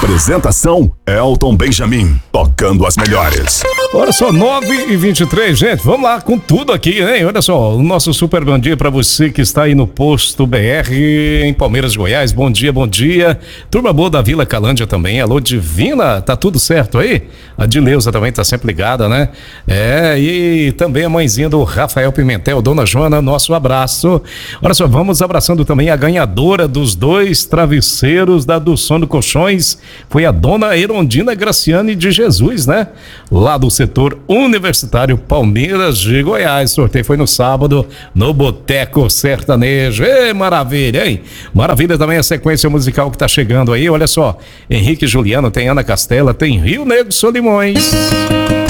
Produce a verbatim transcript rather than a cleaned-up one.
Apresentação Elton Benjamin, tocando as melhores. Olha só, nove e vinte e três, gente, vamos lá com tudo aqui, hein? Olha só, o nosso super bom dia pra você que está aí no Posto B R, em Palmeiras, Goiás. Bom dia, bom dia. Turma boa da Vila Calândia também. Alô, Divina, tá tudo certo aí? A Dileuza também tá sempre ligada, né? É, e também a mãezinha do Rafael Pimentel, Dona Joana, nosso abraço. Olha só, vamos abraçando também a ganhadora dos dois travesseiros da do Sono Colchões, foi a Dona Erondina Graciane de Jesus, né? Lá do setor universitário Palmeiras de Goiás. O sorteio foi no sábado no Boteco Sertanejo. Ei, maravilha, hein? Maravilha também a sequência musical que tá chegando aí. Olha só, Henrique Juliano, tem Ana Castela, tem Rio Negro Solimões.